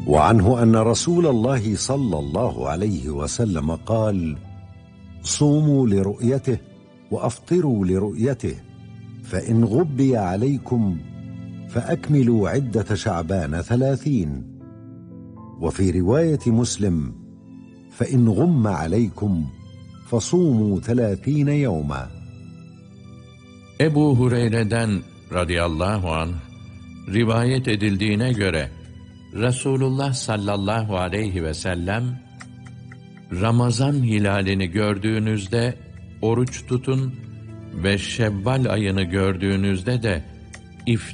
وعنه أن رسول الله صلى الله عليه وسلم قال: صوموا لرؤيته وأفطروا لرؤيته، فإن غبي عليكم فأكملوا عدة شعبان 30. وفي رواية مسلم: فإن غم عليكم فصوموا 30 يوما. Ebu Hureyre'den radıyallahu anh rivayet edildiğine göre Resulullah sallallahu aleyhi ve sellem, Ramazan hilalini gördüğünüzde oruç tutun ve Şevval ayını gördüğünüzde de